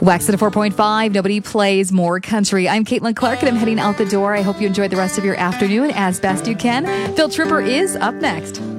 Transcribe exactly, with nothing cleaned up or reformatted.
Wax at a four point five. Nobody plays more country. I'm Caitlin Clark, and I'm heading out the door. I hope you enjoyed the rest of your afternoon as best you can. Phil Tripper is up next.